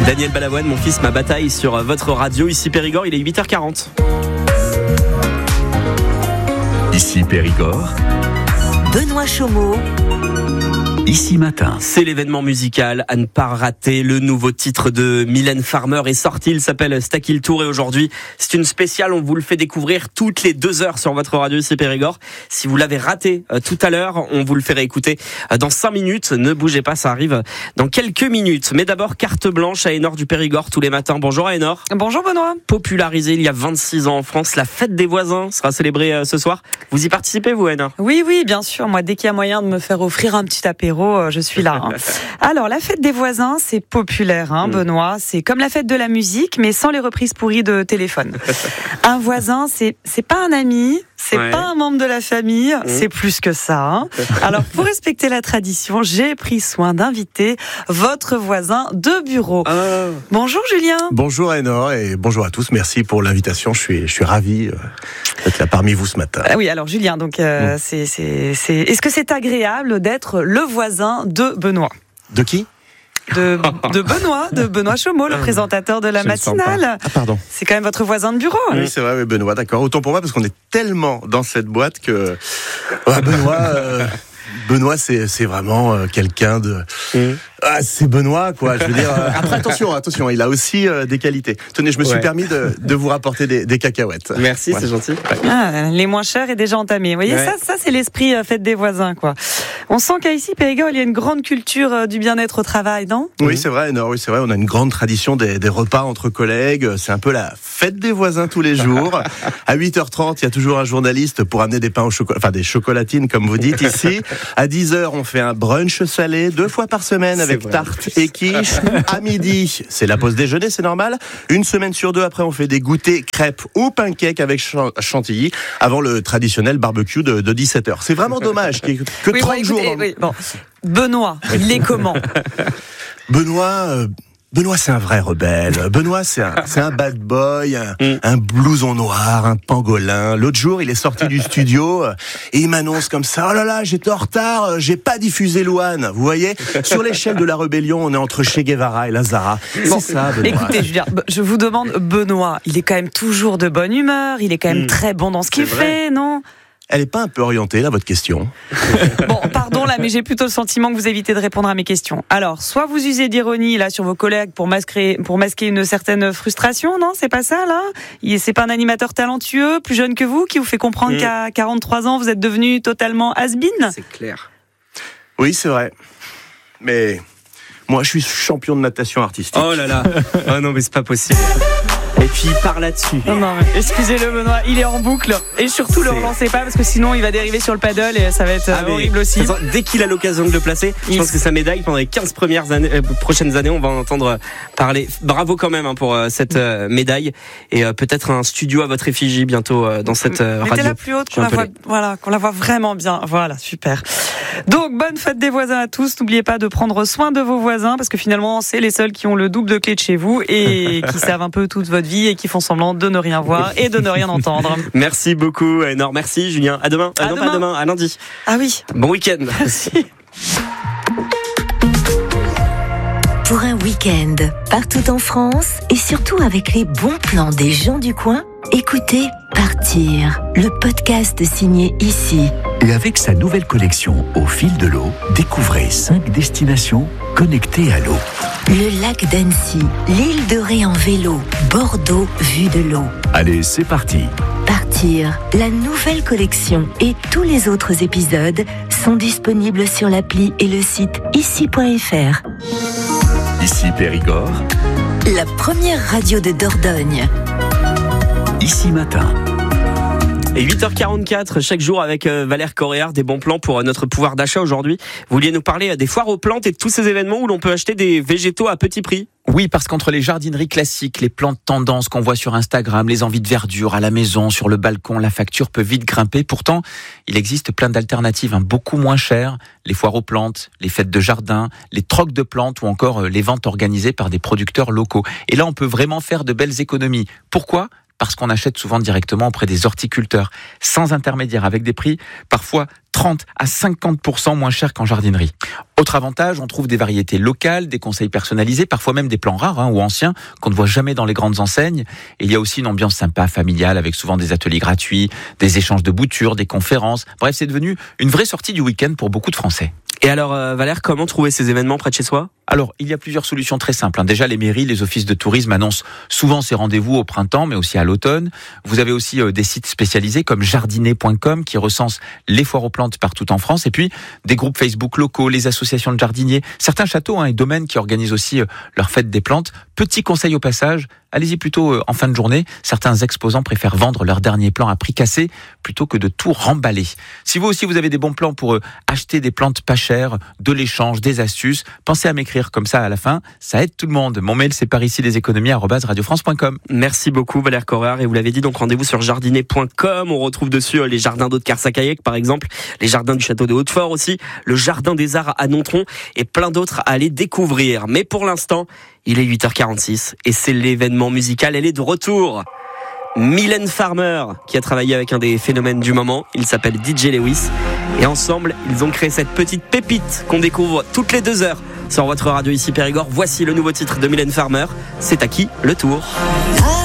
Daniel Balavoine, mon fils, ma bataille sur votre radio. Ici Périgord, il est 8h40. Ici Périgord, Benoît Chaumeau. Ici Matin. C'est l'événement musical à ne pas rater. Le nouveau titre de Mylène Farmer est sorti. Il s'appelle Stackil Tour et aujourd'hui, c'est une spéciale. On vous le fait découvrir toutes les 2 heures sur votre radio ici Périgord. Si vous l'avez raté tout à l'heure, on vous le fait réécouter dans 5 minutes. Ne bougez pas, ça arrive dans quelques minutes. Mais d'abord, carte blanche à Aénor du Périgord tous les matins. Bonjour Aénor. Bonjour Benoît. Popularisée il y a 26 ans en France, la fête des voisins sera célébrée ce soir. Vous y participez vous Aénor ? Oui, bien sûr. Moi, dès qu'il y a moyen de me faire offrir un petit apéro, je suis là. Alors, la fête des voisins, c'est populaire, Benoît. C'est comme la fête de la musique, mais sans les reprises pourries de téléphone. Un voisin, c'est pas un ami, c'est pas un membre de la famille, c'est plus que ça. Alors, pour respecter la tradition, j'ai pris soin d'inviter votre voisin de bureau. Bonjour Julien. Bonjour Aénor et bonjour à tous. Merci pour l'invitation. Je suis ravi d'être là parmi vous ce matin. Oui, alors Julien, donc est-ce que c'est agréable d'être le voisin de Benoît ? De qui ? de Benoît Chaumeau, le présentateur de la matinale. Ah pardon. C'est quand même votre voisin de bureau. Oui, c'est vrai, Benoît, d'accord. Autant pour moi parce qu'on est tellement dans cette boîte que Benoît, c'est vraiment quelqu'un de... c'est Benoît, quoi. Je veux dire. Après, attention, il a aussi des qualités. Tenez, je me suis permis de vous rapporter des cacahuètes. Merci, c'est gentil. Les moins chers est déjà entamé. Vous voyez, ça c'est l'esprit fête des voisins, quoi. On sent qu'ici, Périgord, il y a une grande culture du bien-être au travail, non ? Oui, c'est vrai, Aénor, oui, c'est vrai. On a une grande tradition des repas entre collègues. C'est un peu la fête des voisins tous les jours. À 8h30, il y a toujours un journaliste pour amener des pains au chocolat, enfin des chocolatines, comme vous dites ici. À 10h, on fait un brunch salé 2 fois par semaine avec tarte et quiche. À midi, c'est la pause déjeuner, c'est normal. 1 semaine sur 2, après, on fait des goûters crêpes ou pancakes avec chantilly avant le traditionnel barbecue de 17h. C'est vraiment dommage que 30 jours. Bon. Benoît, il est comment ? Benoît, c'est un vrai rebelle. Benoît, c'est un bad boy, un blouson noir, un pangolin. L'autre jour, il est sorti du studio et il m'annonce comme ça: oh là là, j'étais en retard, j'ai pas diffusé Louane. Vous voyez, sur l'échelle de la rébellion, on est entre Che Guevara et Lazara. C'est ça, Benoît. Écoutez, Julien, je vous demande, Benoît, il est quand même toujours de bonne humeur, il est quand même très bon dans ce qu'il fait, non ? Elle est pas un peu orientée, là, votre question ? Bon, pardon, là, mais j'ai plutôt le sentiment que vous évitez de répondre à mes questions. Alors, soit vous usez d'ironie, là, sur vos collègues pour masquer une certaine frustration, non ? C'est pas ça, là ? C'est pas un animateur talentueux, plus jeune que vous, qui vous fait comprendre qu'à 43 ans, vous êtes devenu totalement has-been ? C'est clair. Oui, c'est vrai. Mais moi, je suis champion de natation artistique. Oh là là. Oh non, mais c'est pas possible. Et puis il part là-dessus. Non, excusez-le Benoît, il est en boucle. Et surtout, le relancez pas parce que sinon il va dériver sur le paddle et ça va être horrible aussi. Dès qu'il a l'occasion de le placer, je pense que sa médaille pendant les 15 prochaines années, on va en entendre parler. Bravo quand même pour cette médaille et peut-être un studio à votre effigie bientôt dans cette radio. Mettez-la plus haute qu'on la voit vraiment bien. Voilà, super. Donc bonne fête des voisins à tous. N'oubliez pas de prendre soin de vos voisins parce que finalement c'est les seuls qui ont le double de clé de chez vous et qui savent un peu toute votre vie et qui font semblant de ne rien voir et de ne rien entendre. Merci beaucoup, Aénor. Merci, Julien. À demain. Pas demain, à lundi. Ah oui. Bon week-end. Merci. Pour un week-end partout en France et surtout avec les bons plans des gens du coin, écoutez Partir, le podcast signé Ici. Et avec sa nouvelle collection Au fil de l'eau, découvrez 5 destinations connectées à l'eau. Le lac d'Annecy, l'île de Ré en vélo, Bordeaux vue de l'eau. Allez, c'est parti. Partir, la nouvelle collection et tous les autres épisodes sont disponibles sur l'appli et le site ici.fr. Ici Périgord, la première radio de Dordogne. Ici Matin. Et 8h44 chaque jour avec Valère Coréard, des bons plans pour notre pouvoir d'achat aujourd'hui. Vous vouliez nous parler des foires aux plantes et de tous ces événements où l'on peut acheter des végétaux à petit prix. Oui, parce qu'entre les jardineries classiques, les plantes tendances qu'on voit sur Instagram, les envies de verdure à la maison, sur le balcon, la facture peut vite grimper. Pourtant, il existe plein d'alternatives beaucoup moins chères. Les foires aux plantes, les fêtes de jardin, les trocs de plantes ou encore les ventes organisées par des producteurs locaux. Et là, on peut vraiment faire de belles économies. Pourquoi ? parce qu'on achète souvent directement auprès des horticulteurs, sans intermédiaire, avec des prix parfois 30 à 50% moins chers qu'en jardinerie. Autre avantage, on trouve des variétés locales, des conseils personnalisés, parfois même des plants rares ou anciens qu'on ne voit jamais dans les grandes enseignes. Et il y a aussi une ambiance sympa, familiale, avec souvent des ateliers gratuits, des échanges de boutures, des conférences. Bref, c'est devenu une vraie sortie du week-end pour beaucoup de Français. Et alors Valère, comment trouver ces événements près de chez soi ? Alors, il y a plusieurs solutions très simples. Déjà, les mairies, les offices de tourisme annoncent souvent ces rendez-vous au printemps, mais aussi à l'automne. Vous avez aussi des sites spécialisés comme jardiner.com qui recensent les foires aux plantes partout en France. Et puis, des groupes Facebook locaux, les associations de jardiniers, certains châteaux et domaines qui organisent aussi leur fête des plantes. Petit conseil au passage, allez-y plutôt en fin de journée. Certains exposants préfèrent vendre leurs derniers plants à prix cassé plutôt que de tout remballer. Si vous aussi, vous avez des bons plans pour acheter des plantes pas chères, de l'échange, des astuces, pensez à m'écrire comme ça à la fin, ça aide tout le monde. Mon mail, c'est paricileséconomies@radiofrance.com. Merci beaucoup Valère Correr, et vous l'avez dit, donc rendez-vous sur jardiner.com. On retrouve dessus les jardins d'eau de Carsacaillec par exemple, les jardins du château de Hautefort aussi, le jardin des arts à Nontron et plein d'autres à aller découvrir. Mais pour l'instant, il est 8h46 et c'est l'événement musical, elle est de retour. Mylène Farmer, qui a travaillé avec un des phénomènes du moment, il s'appelle DJ Lewis, et ensemble, ils ont créé cette petite pépite qu'on découvre toutes les 2 heures sur votre radio ici Périgord. Voici le nouveau titre de Mylène Farmer, c'est à qui le tour?